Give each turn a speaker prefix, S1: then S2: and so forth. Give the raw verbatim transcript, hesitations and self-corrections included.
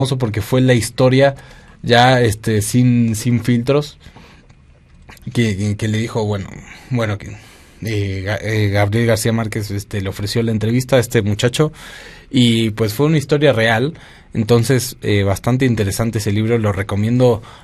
S1: porque fue la historia ya este sin sin filtros que, que, que le dijo, bueno, bueno que eh, eh, Gabriel García Márquez este le ofreció la entrevista a este muchacho y pues fue una historia real. Entonces, eh, bastante interesante ese libro, lo recomiendo